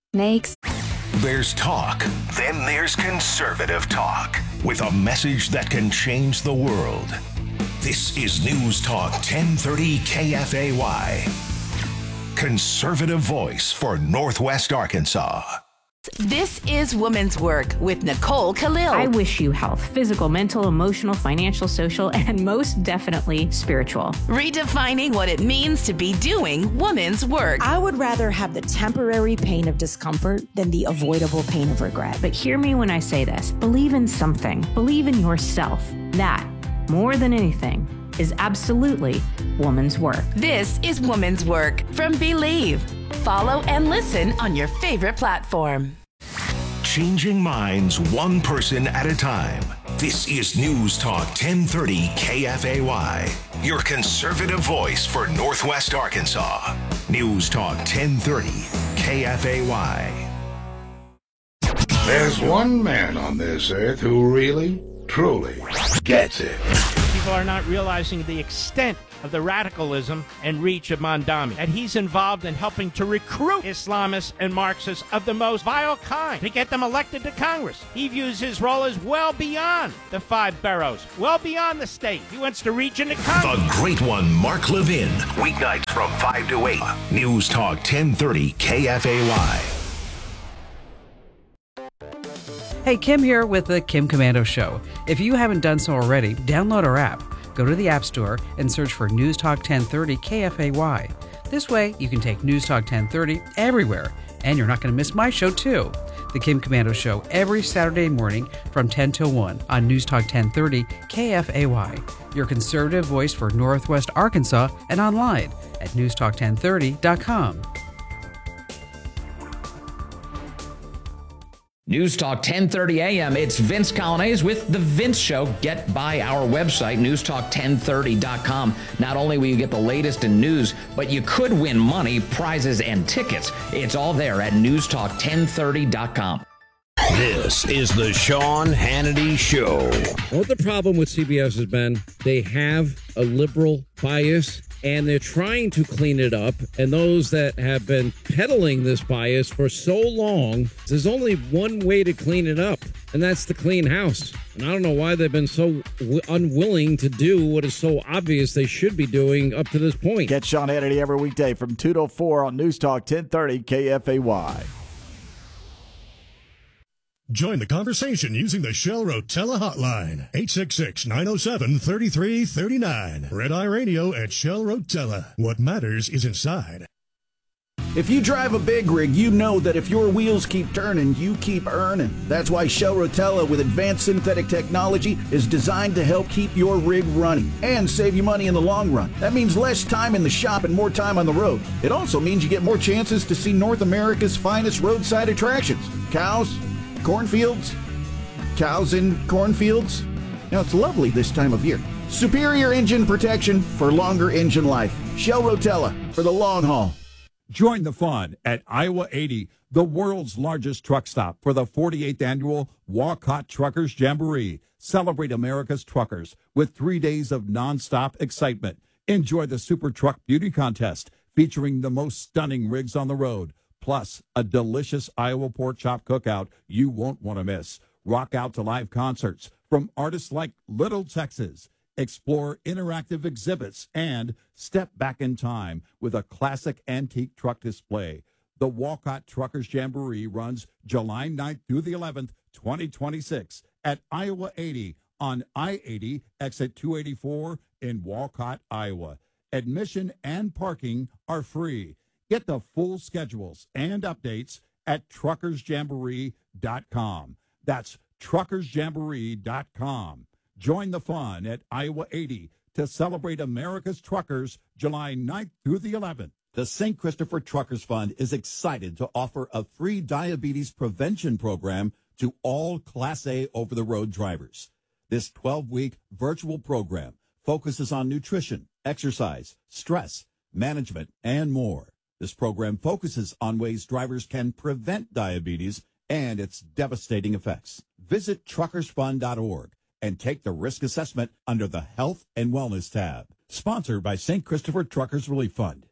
makes. There's talk, then there's conservative talk, with a message that can change the world. This is News Talk 1030 KFAY. Conservative voice for Northwest Arkansas. This is Woman's Work with Nicole Khalil. I wish you health, physical, mental, emotional, financial, social, and most definitely spiritual. Redefining what it means to be doing woman's work. I would rather have the temporary pain of discomfort than the avoidable pain of regret. But hear me when I say this. Believe in something. Believe in yourself. That, more than anything, is absolutely woman's work. This is Woman's Work from Believe. Follow and listen on your favorite platform. Changing minds one person at a time. This is News Talk 1030 KFAY, your conservative voice for Northwest Arkansas. News Talk 1030 KFAY. There's one man on this earth who really, truly gets it. People are not realizing the extent of the radicalism and reach of Mondami. And he's involved in helping to recruit Islamists and Marxists of the most vile kind to get them elected to Congress. He views his role as well beyond the 5 boroughs, well beyond the state. He wants to reach into Congress. The Great One, Mark Levin. Weeknights from 5 to 8. News Talk 1030 KFAY. Hey, Kim here with the Kim Komando Show. If you haven't done so already, download our app. Go to the App Store and search for News Talk 1030 KFAY. This way, you can take News Talk 1030 everywhere, and you're not going to miss my show, too. The Kim Komando Show every Saturday morning from 10 till 1 on News Talk 1030 KFAY, your conservative voice for Northwest Arkansas, and online at newstalk1030.com. News Talk 1030 AM. It's Vince Colonnese with The Vince Show. Get by our website, newstalk1030.com. Not only will you get the latest in news, but you could win money, prizes, and tickets. It's all there at newstalk1030.com. This is the Sean Hannity Show. What the problem with CBS has been, they have a liberal bias, and they're trying to clean it up. And those that have been peddling this bias for so long, there's only one way to clean it up, and that's to clean house. And I don't know why they've been so unwilling to do what is so obvious they should be doing up to this point. Get Sean Hannity every weekday from 2 to 4 on News Talk 1030 KFAY. Join the conversation using the Shell Rotella hotline, 866-907-3339. Red Eye Radio at Shell Rotella. What matters is inside. If you drive a big rig, you know that if your wheels keep turning, you keep earning. That's why Shell Rotella with advanced synthetic technology is designed to help keep your rig running and save you money in the long run. That means less time in the shop and more time on the road. It also means you get more chances to see North America's finest roadside attractions. Cows, cornfields, cows in cornfields. Now, it's lovely this time of year. Superior engine protection for longer engine life. Shell Rotella for the long haul. Join the fun at Iowa 80, the world's largest truck stop for the 48th annual Walcott Truckers Jamboree. Celebrate America's truckers with 3 days of nonstop excitement. Enjoy the Super Truck Beauty Contest featuring the most stunning rigs on the road. Plus, a delicious Iowa pork chop cookout you won't want to miss. Rock out to live concerts from artists like Little Texas. Explore interactive exhibits and step back in time with a classic antique truck display. The Walcott Truckers Jamboree runs July 9th through the 11th, 2026 at Iowa 80 on I-80, exit 284 in Walcott, Iowa. Admission and parking are free. Get the full schedules and updates at truckersjamboree.com. That's truckersjamboree.com. Join the fun at Iowa 80 to celebrate America's truckers July 9th through the 11th. The St. Christopher Truckers Fund is excited to offer a free diabetes prevention program to all Class A over-the-road drivers. This 12-week virtual program focuses on nutrition, exercise, stress, management, and more. This program focuses on ways drivers can prevent diabetes and its devastating effects. Visit truckersfund.org and take the risk assessment under the Health and Wellness tab. Sponsored by St. Christopher Truckers Relief Fund.